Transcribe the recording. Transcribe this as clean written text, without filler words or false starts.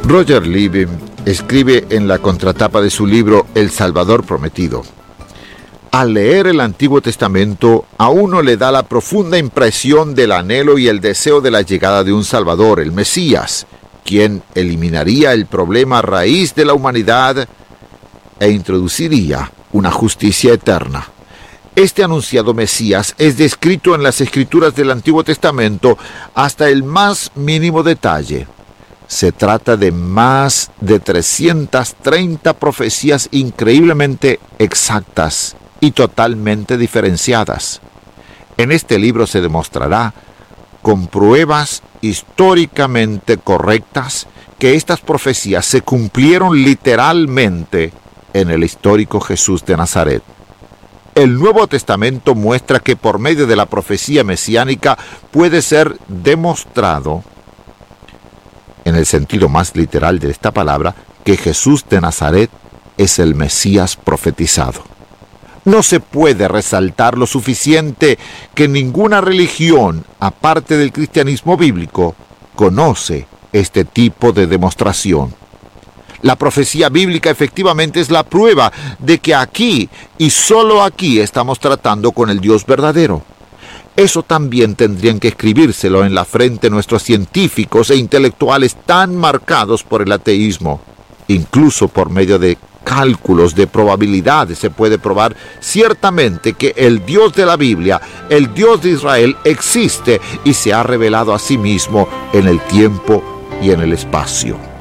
Roger Libby escribe en la contratapa de su libro El Salvador Prometido: al leer el Antiguo Testamento, a uno le da la profunda impresión del anhelo y el deseo de la llegada de un Salvador, el Mesías, quien eliminaría el problema raíz de la humanidad e introduciría una justicia eterna. Este anunciado Mesías es descrito en las Escrituras del Antiguo Testamento hasta el más mínimo detalle. Se trata de más de 330 profecías increíblemente exactas y totalmente diferenciadas. En este libro se demostrará, con pruebas históricamente correctas, que estas profecías se cumplieron literalmente en el histórico Jesús de Nazaret. El Nuevo Testamento muestra que por medio de la profecía mesiánica puede ser demostrado, en el sentido más literal de esta palabra, que Jesús de Nazaret es el Mesías profetizado. No se puede resaltar lo suficiente que ninguna religión, aparte del cristianismo bíblico, conoce este tipo de demostración. La profecía bíblica efectivamente es la prueba de que aquí y solo aquí estamos tratando con el Dios verdadero. Eso también tendrían que escribírselo en la frente nuestros científicos e intelectuales tan marcados por el ateísmo. Incluso por medio de cálculos de probabilidades se puede probar ciertamente que el Dios de la Biblia, el Dios de Israel, existe y se ha revelado a sí mismo en el tiempo y en el espacio.